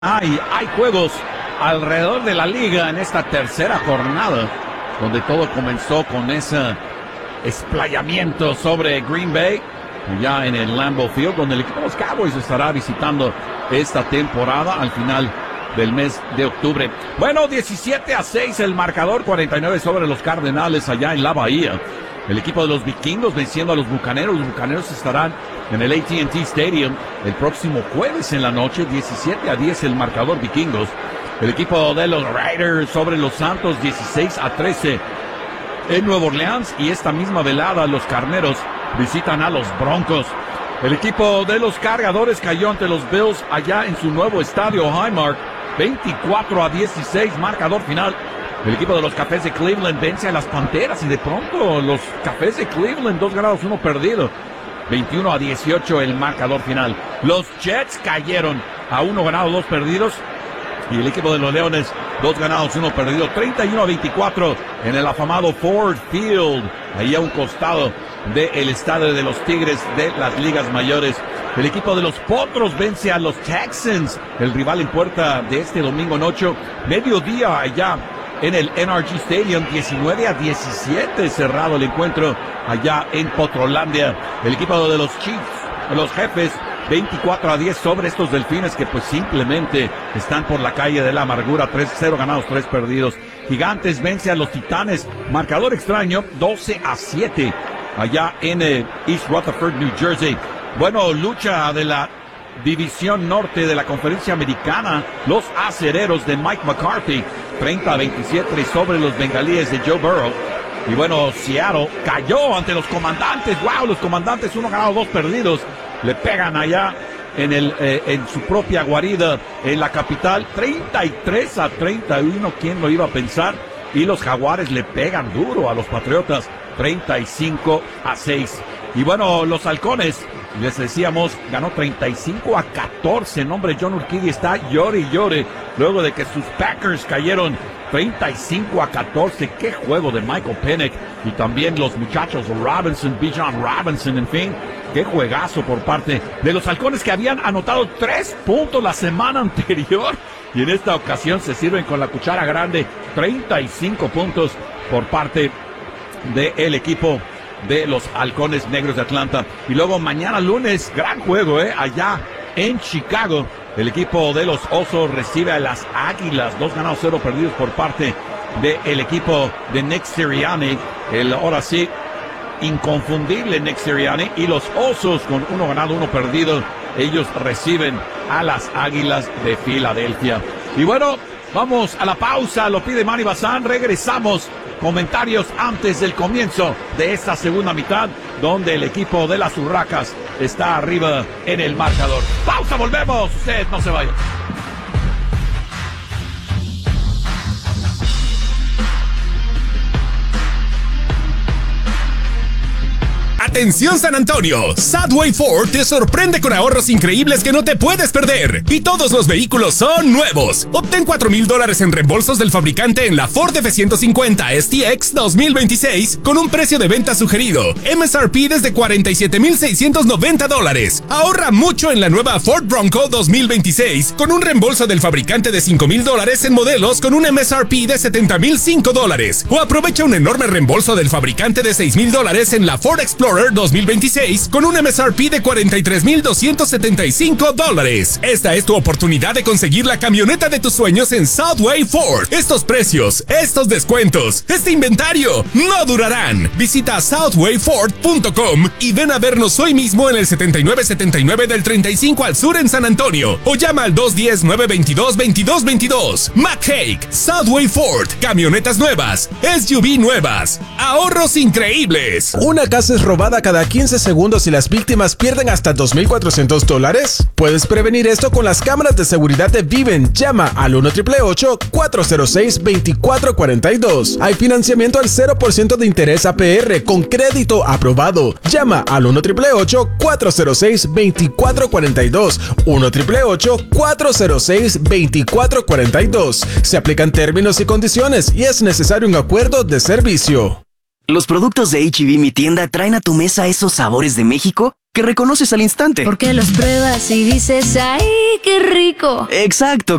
Hay juegos alrededor de la liga en esta tercera jornada, donde todo comenzó con ese esplayamiento sobre Green Bay, ya en el Lambeau Field, donde el equipo de los Cowboys estará visitando esta temporada al final del mes de octubre. Bueno, 17-6 el marcador, 49 sobre los Cardenales allá en la Bahía. El equipo de los Vikingos venciendo a los Bucaneros. Los Bucaneros estarán en el AT&T Stadium el próximo jueves en la noche. 17-10 el marcador, Vikingos. El equipo de los Raiders sobre los Santos, 16-13 en Nueva Orleans. Y esta misma velada los Carneros visitan a los Broncos. El equipo de los Cargadores cayó ante los Bills allá en su nuevo estadio Highmark, 24-16 marcador final. El equipo de los Cafés de Cleveland vence a las Panteras y de pronto los Cafés de Cleveland 2 ganados, 1 perdido. 21-18 el marcador final. Los Jets cayeron a 1 ganado, 2 perdidos. Y el equipo de los Leones 2 ganados, 1 perdido. 31-24 en el afamado Ford Field, ahí a un costado del estadio de los Tigres de las ligas mayores. El equipo de los Potros vence a los Texans, el rival en puerta de este domingo noche. Mediodía allá en el NRG Stadium, 19-17 cerrado el encuentro allá en Potrolandia. El equipo de los Chiefs, los Jefes, 24-10 sobre estos Delfines que pues simplemente están por la calle de la amargura. 3-0 ganados, 3 perdidos. Gigantes vence a los Titanes, marcador extraño, 12-7 allá en East Rutherford, New Jersey. Bueno, lucha de la División Norte de la Conferencia Americana. Los Acereros de Mike McCarthy, 30-27 sobre los Bengalíes de Joe Burrow. Y bueno, Seattle cayó ante los Comandantes. ¡Wow! Los Comandantes, 1 ganado, 2 perdidos. Le pegan allá en su propia guarida en la capital, 33-31. ¿Quién lo iba a pensar? Y los Jaguares le pegan duro a los Patriotas, 35-6. Y bueno, los Halcones, les decíamos, ganó 35-14. Nombre, John Urquidi está llore y llore luego de que sus Packers cayeron 35-14. Qué juego de Michael Penix y también los muchachos Robinson, Bijan Robinson, en fin, qué juegazo por parte de los Halcones, que habían anotado 3 puntos la semana anterior y en esta ocasión se sirven con la cuchara grande. 35 puntos por parte del equipo de los Halcones Negros de Atlanta. Y luego mañana lunes, gran juego, allá en Chicago. El equipo de los Osos recibe a las Águilas, 2 ganados, 0 perdidos por parte del equipo de Nick Sirianni. El ahora sí inconfundible Nick Sirianni. Y los Osos con 1 ganado, 1 perdido. Ellos reciben a las Águilas de Filadelfia. Y bueno, vamos a la pausa, lo pide Manny Bazán. Regresamos. Comentarios antes del comienzo de esta segunda mitad, donde el equipo de las Urracas está arriba en el marcador. Pausa, volvemos. Usted no se vaya. ¡Atención San Antonio! Sadway Ford te sorprende con ahorros increíbles que no te puedes perder. Y todos los vehículos son nuevos. Obtén $4,000 en reembolsos del fabricante en la Ford F-150 STX 2026 con un precio de venta sugerido. MSRP desde $47,690. Ahorra mucho en la nueva Ford Bronco 2026 con un reembolso del fabricante de $5,000 en modelos con un MSRP de $70,005. O aprovecha un enorme reembolso del fabricante de $6,000 en la Ford Explorer 2026 con un MSRP de $43,275. Esta es tu oportunidad de conseguir la camioneta de tus sueños en Southway Ford. Estos precios, estos descuentos, este inventario no durarán. Visita southwayford.com y ven a vernos hoy mismo en el 7979 del 35 al sur en San Antonio o llama al 210-922-2222. McHake, Southway Ford, camionetas nuevas, SUV nuevas, ahorros increíbles. Una casa es robada cada 15 segundos y las víctimas pierden hasta $2,400. Puedes prevenir esto con las cámaras de seguridad de Viven. Llama al 1-888-406-2442. Hay financiamiento al 0% de interés APR con crédito aprobado. Llama al 1-888-406-2442. 1-888-406-2442. Se aplican términos y condiciones y es necesario un acuerdo de servicio. Los productos de H-E-B Mi Tienda traen a tu mesa esos sabores de México que reconoces al instante. Porque los pruebas y dices, ¡ay, qué rico! Exacto.